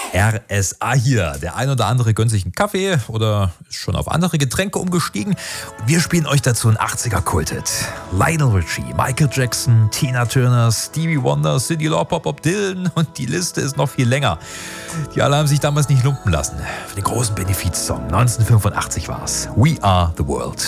RSA hier. Der ein oder andere gönnt sich einen Kaffee oder ist schon auf andere Getränke umgestiegen. Wir spielen euch dazu ein 80er-Kulthit. Lionel Richie, Michael Jackson, Tina Turner, Stevie Wonder, Cyndi Lauper, Bob Dylan und die Liste ist noch viel länger. Die alle haben sich damals nicht lumpen lassen. Für den großen Benefiz-Song 1985 war's. We Are the World.